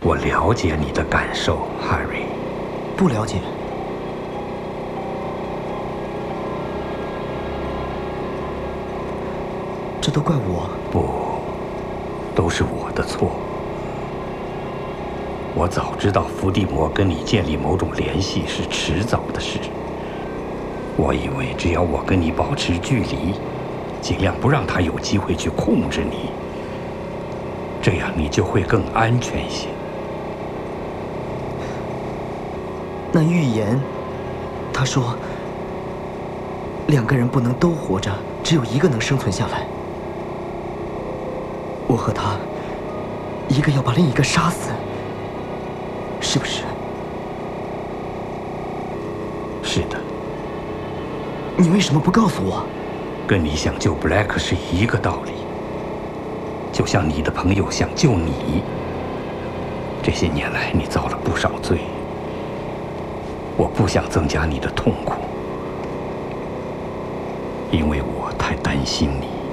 我了解你的感受，Harry。 不了解。这都怪我。 不，都是我的错。我早知道伏地魔跟你建立某种联系是迟早的事。我以为只要我跟你保持距离，尽量不让他有机会去控制你，这样你就会更安全一些。 那预言，他说2个人不能都活着，只有一个能生存下来。我和他，一个要把另一个杀死，是不是？ 是的。 你为什么不告诉我？ 跟你想救 Black 是一个道理，就像你的朋友想救你。这些年来，你遭了不少罪，我不想增加你的痛苦，因为我太担心你。